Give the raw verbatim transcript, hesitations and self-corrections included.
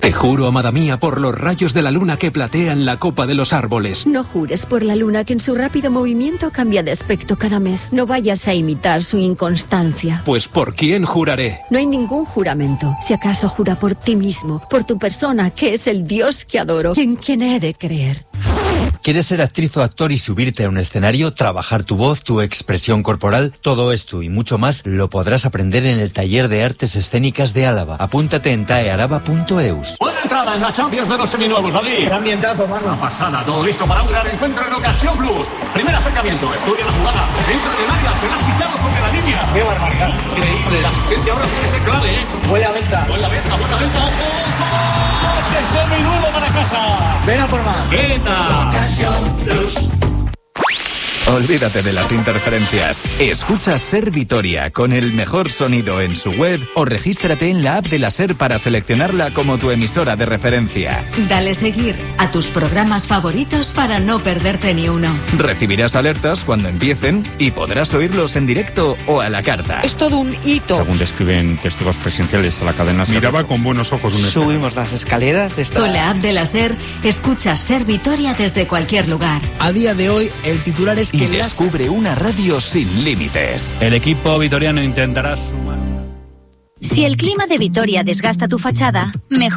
Te juro, amada mía, por los rayos de la luna que platean la copa de los árboles. No jures por la luna que en su rápido movimiento cambia de aspecto cada mes. No vayas a imitar su inconstancia. Pues ¿por quién juraré? No hay ningún juramento. Si acaso jura por ti mismo, por tu persona, que es el Dios que adoro, en quien he de creer. ¿Quieres ser actriz o actor y subirte a un escenario, trabajar tu voz, tu expresión corporal? Todo esto y mucho más lo podrás aprender en el Taller de Artes Escénicas de Álava. Apúntate en taearaba punto eus. Buena entrada en la Champions de los seminuevos, David. Qué ambientazo, mano. Una pasada, todo listo para un gran encuentro en Ocasión Plus. Primer acercamiento, estudia la jugada. Entra en el área, será quitado sobre la línea. Qué barbaridad. Increíble, la asistencia ahora puede ser clave, ¿eh? Buena venta. Buena venta, buena venta, ojo. ¡Coche seminuevo para casa! Ven a por más. ¡Venta! Olvídate de las interferencias. Escucha Ser Vitoria con el mejor sonido en su web o regístrate en la app de la SER para seleccionarla como tu emisora de referencia. Dale seguir a tus programas favoritos para no perderte ni uno. Recibirás alertas cuando empiecen y podrás oírlos en directo o a la carta. Es todo un hito. Según describen testigos presenciales a la cadena SER. Miraba con buenos ojos un Subimos las escaleras de esta... Con la app de la SER, escucha Ser Vitoria desde cualquier lugar. A día de hoy, el titular es que... Y descubre una radio sin límites. El equipo vitoriano intentará sumar... Si el clima de Vitoria desgasta tu fachada, mejor